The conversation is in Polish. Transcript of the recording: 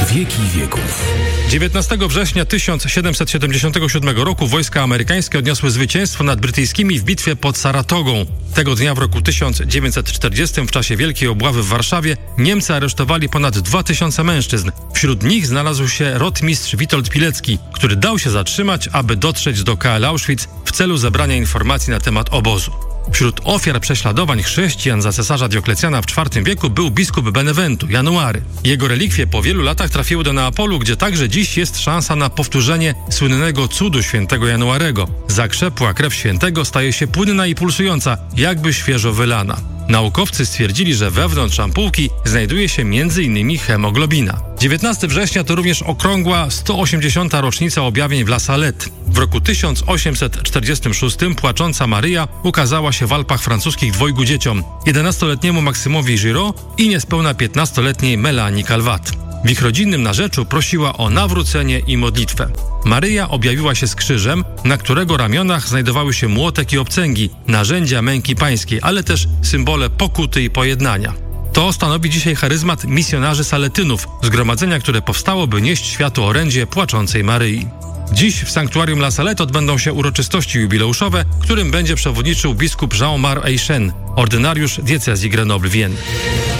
wieki wieków. 19 września 1777 roku wojska amerykańskie odniosły zwycięstwo nad brytyjskimi w bitwie pod Saratogą. Tego dnia w roku 1940 w czasie Wielkiej Obławy w Warszawie Niemcy aresztowali ponad 2000 mężczyzn. Wśród nich znalazł się rotmistrz Witold Pilecki, który dał się zatrzymać, aby dotrzeć do KL Auschwitz w celu zebrania informacji na temat obozu. Wśród ofiar prześladowań chrześcijan za cesarza Dioklecjana w IV wieku był biskup Benewentu, January. Jego relikwie po wielu latach trafiły do Neapolu, gdzie także dziś jest szansa na powtórzenie słynnego cudu świętego Januarego. Zakrzepła krew świętego staje się płynna i pulsująca, jakby świeżo wylana. Naukowcy stwierdzili, że wewnątrz ampułki znajduje się m.in. hemoglobina. 19 września to również okrągła 180. rocznica objawień w La Salette. W roku 1846 płacząca Maryja ukazała się w Alpach francuskich dwojgu dzieciom, 11-letniemu Maksymowi Giraud i niespełna 15-letniej Melanie Calvat. W ich rodzinnym narzeczu prosiła o nawrócenie i modlitwę. Maryja objawiła się z krzyżem, na którego ramionach znajdowały się młotek i obcęgi, narzędzia męki pańskiej, ale też symbole pokuty i pojednania. To stanowi dzisiaj charyzmat misjonarzy saletynów, zgromadzenia, które powstało, by nieść światu orędzie płaczącej Maryi. Dziś w sanktuarium La Salette odbędą się uroczystości jubileuszowe, którym będzie przewodniczył biskup Jean-Marc Eychen, ordynariusz diecezji Grenoble-Vienne.